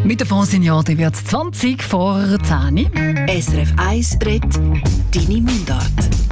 Mit der Fondsignore wird es 20 vor 10. SRF 1 redet deine Mundart.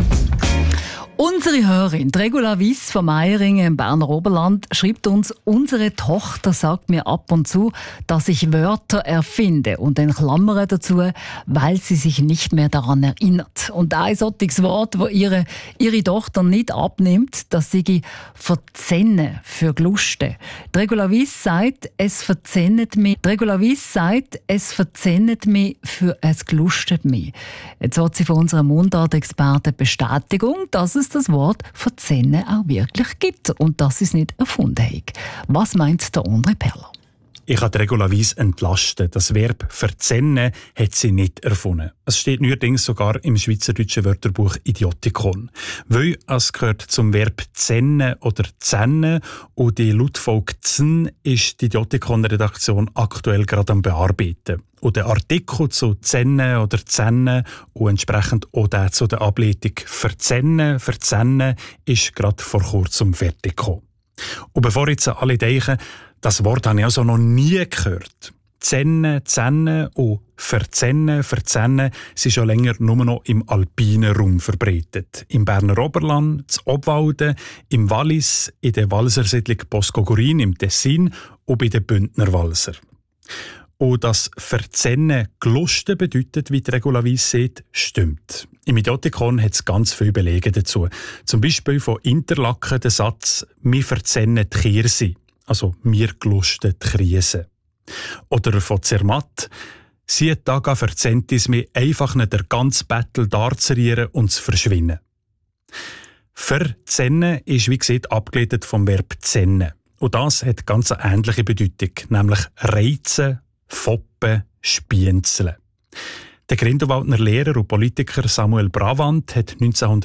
Unsere Hörerin Regula Wiss von Meiringen im Berner Oberland schreibt uns: Unsere Tochter sagt mir ab und zu, dass ich Wörter erfinde und in Klammern dazu, weil sie sich nicht mehr daran erinnert. Und ein solches Wort, das ihre Tochter nicht abnimmt, das sei «verzennen» für Gluste. Regula Wiss sagt, es verzennet mich. Regula Wiss sagt, es verzennet mich für es glustet mich. Jetzt hat sie von unserem Mundart-Experten Bestätigung, dass es das Wort «verzennen» auch wirklich gibt und dass sie es nicht erfunden haben. Was meint der André Perler? Ich kann Regula Wiss entlasten. Das Verb «verzennen» hat sie nicht erfunden. Es steht neuerdings sogar im schweizerdeutschen Wörterbuch Idiotikon. Weil es gehört zum Verb «zennen» oder «zennen» und die Lautfolge «zn» ist die Idiotikon-Redaktion aktuell gerade am Bearbeiten. Und der Artikel zu «zennen» oder «zennen» und entsprechend auch der zu der Ableitung «verzennen», «verzennen» ist gerade vor kurzem fertig gekommen. Und bevor jetzt alle denken, das Wort habe ich also noch nie gehört. «Zennen», «zennen» und «verzennen», «verzennen» sind schon länger nur noch im alpinen Raum verbreitet. Im Berner Oberland, in Obwalden, im Wallis, in der Walsersiedlung Boscogorin im Tessin und bei den Bündner Walser. Und dass «verzennen» «glusten» bedeutet, wie die Regula Wiss sagt, stimmt. Im Idiotikon hat es ganz viele Belege dazu. Zum Beispiel von Interlaken der Satz «Wir verzennen die Kirse», also «Wir glusten die Krise». Oder von Zermatt «Sie Taga verzennt es mir einfach nicht der ganze Battle darzurieren und zu verschwinden». «Verzennen» ist wie gesagt abgeleitet vom Verb «zennen». Und das hat ganz eine ähnliche Bedeutung, nämlich reizen, foppen, spienzeln. Der Grindelwaldner Lehrer und Politiker Samuel Bravant hat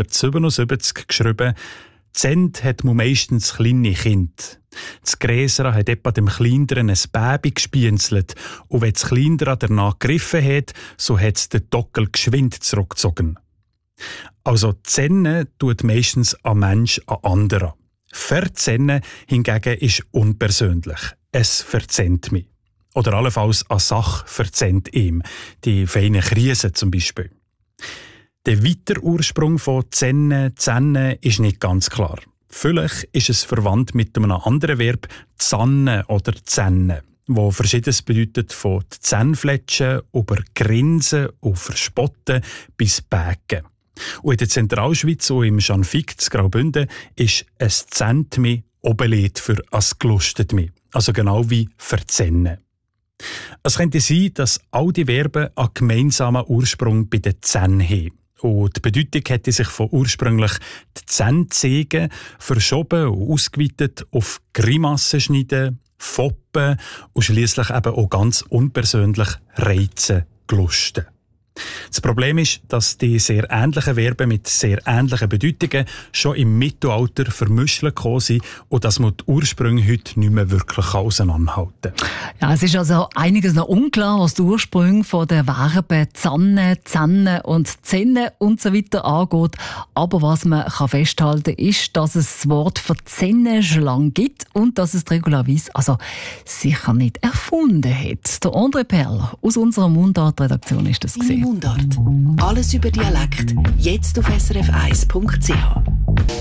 1977 geschrieben: «Zend hat man meistens kleine Kind. Das Gräsere hat etwa dem Kleineren ein Baby gespienzelt und wenn das Kleinere danach gegriffen hat, so hat es den Dockel geschwind zurückgezogen.» Also «zennen» tut meistens ein Mensch an anderen. «Verzennen» hingegen ist unpersönlich. Es verzennt mich. Oder allenfalls eine Sache verzennt ihm. Die feinen Krisen zum Beispiel. Der weitere Ursprung von «zennen», «zennen» ist nicht ganz klar. Vielleicht ist es verwandt mit einem anderen Verb «zannen» oder «zennen», wo Verschiedenes bedeutet, von «Zähnfletschen» über «grinsen» und «verspotten» bis «bägen». Und in der Zentralschweiz und im Schanfig zu Graubünden ist «es zähnt mich» Oberlied für «es glustet mich», also genau wie «verzennen». Es könnte sein, dass all die Verben einen gemeinsamen Ursprung bei den Zähnen haben. Und die Bedeutung hätte sich von ursprünglich die Zähne zeigen verschoben und ausgeweitet auf Grimassen schneiden, foppen und schliesslich eben auch ganz unpersönlich reizen, glusten. Das Problem ist, dass die sehr ähnlichen Verben mit sehr ähnlichen Bedeutungen schon im Mittelalter vermischt gekommen sind und dass man die Ursprünge heute nicht mehr wirklich auseinanderhalten kann. Ja, es ist also einiges noch unklar, was die Ursprünge von den Verben «zannen», «zennen» und «zennen» und so weiter angeht. Aber was man festhalten kann, ist, dass es das Wort «verzennen» schon lange gibt und dass es die Regula Wiss also sicher nicht erfunden hat. Der André Perler aus unserer Mundart-Redaktion ist das gesehen. Mundart. Alles über Dialekt. Jetzt auf srf1.ch.